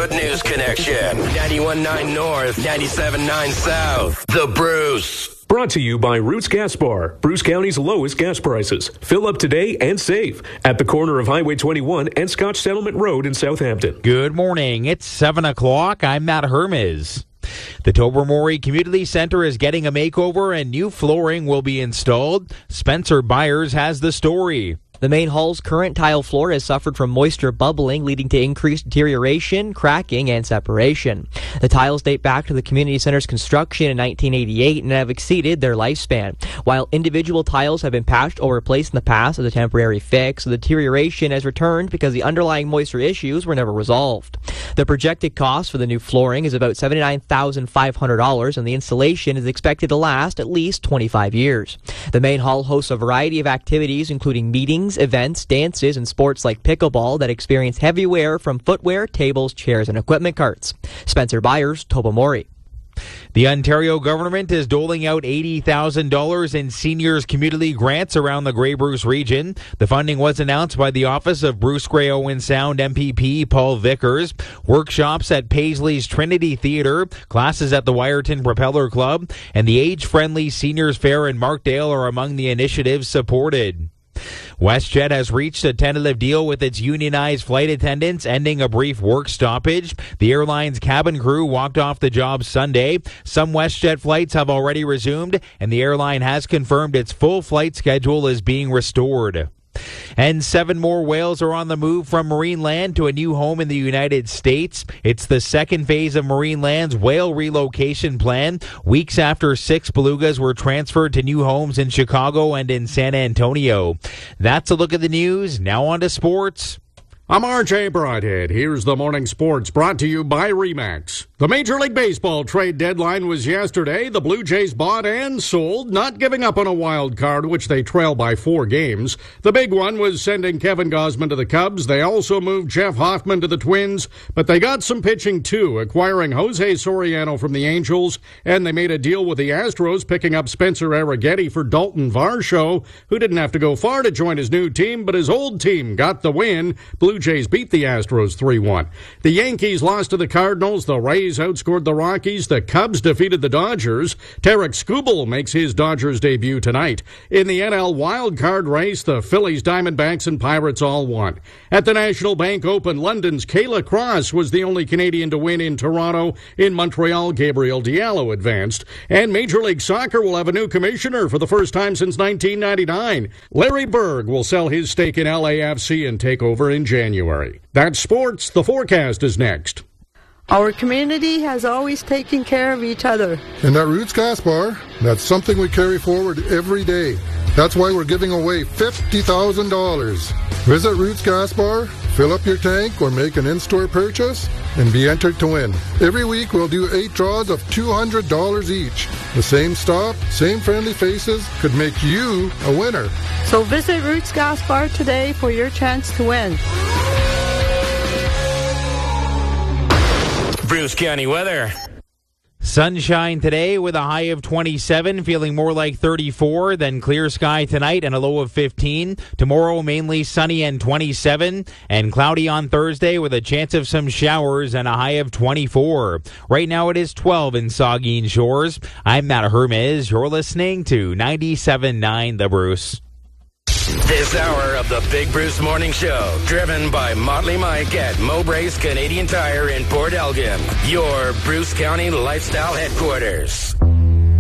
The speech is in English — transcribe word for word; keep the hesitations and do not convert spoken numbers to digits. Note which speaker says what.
Speaker 1: Good News Connection. ninety-one point nine North, ninety-seven point nine South. The Bruce.
Speaker 2: Brought to you by Roots Gas Bar, Bruce County's lowest gas prices. Fill up today and save at the corner of Highway twenty-one and Scotch Settlement Road in Southampton.
Speaker 3: Good morning. It's seven o'clock. I'm Matt Hermes. The Tobermory Community Center is getting a makeover and new flooring will be installed. Spencer Byers has the story.
Speaker 4: The main hall's current tile floor has suffered from moisture bubbling, leading to increased deterioration, cracking, and separation. The tiles date back to the community center's construction in nineteen eighty-eight and have exceeded their lifespan. While individual tiles have been patched or replaced in the past as a temporary fix, the deterioration has returned because the underlying moisture issues were never resolved. The projected cost for the new flooring is about seventy-nine thousand five hundred dollars, and the installation is expected to last at least twenty-five years. The main hall hosts a variety of activities, including meetings, events, dances, and sports like pickleball that experience heavy wear from footwear, tables, chairs, and equipment carts. Spencer Byers, Tobermory.
Speaker 3: The Ontario government is doling out eighty thousand dollars in seniors community grants around the Grey Bruce region. The funding was announced by the Office of Bruce Grey Owen Sound M P P Paul Vickers. Workshops at Paisley's Trinity Theatre, classes at the Wyerton Propeller Club, and the age-friendly Seniors Fair in Markdale are among the initiatives supported. WestJet has reached a tentative deal with its unionized flight attendants, ending a brief work stoppage. The airline's cabin crew walked off the job Sunday. Some WestJet flights have already resumed, and the airline has confirmed its full flight schedule is being restored. And seven more whales are on the move from Marineland to a new home in the United States. It's the second phase of Marineland's whale relocation plan, weeks after six belugas were transferred to new homes in Chicago and in San Antonio. That's a look at the news. Now on to sports.
Speaker 5: I'm R J Broadhead. Here's the morning sports brought to you by Remax. The Major League Baseball trade deadline was yesterday. The Blue Jays bought and sold, not giving up on a wild card, which they trail by four games. The big one was sending Kevin Gausman to the Cubs. They also moved Jeff Hoffman to the Twins, but they got some pitching too, acquiring Jose Soriano from the Angels, and they made a deal with the Astros, picking up Spencer Arrighetti for Dalton Varsho, who didn't have to go far to join his new team, but his old team got the win. Blue Jays beat the Astros three one. The Yankees lost to the Cardinals. The Rays outscored the Rockies. The Cubs defeated the Dodgers. Tarek Skubal makes his Dodgers debut tonight. In the N L wild card race, the Phillies, Diamondbacks, and Pirates all won. At the National Bank Open, London's Kayla Cross was the only Canadian to win in Toronto. In Montreal, Gabriel Diallo advanced. And Major League Soccer will have a new commissioner for the first time since nineteen ninety-nine. Larry Berg will sell his stake in L A F C and take over in January. That's sports. The forecast is next.
Speaker 6: Our community has always taken care of each other.
Speaker 7: And at Roots Gas Bar, that's something we carry forward every day. That's why we're giving away fifty thousand dollars. Visit Roots Gas Bar, fill up your tank, or make an in-store purchase, and be entered to win. Every week we'll do eight draws of two hundred dollars each. The same stop, same friendly faces could make you a winner.
Speaker 6: So visit Roots Gas Bar today for your chance to win.
Speaker 1: Bruce County weather.
Speaker 3: Sunshine today with a high of twenty-seven, feeling more like thirty-four, then clear sky tonight and a low of fifteen. Tomorrow mainly sunny and twenty-seven, and cloudy on Thursday with a chance of some showers and a high of twenty-four. Right now it is twelve in Saugeen Shores. I'm Matt Hermes. You're listening to ninety-seven point nine The Bruce.
Speaker 1: This hour of the Big Bruce Morning Show, driven by Motley Mike at Mowbray's Canadian Tire in Port Elgin, your Bruce County lifestyle headquarters.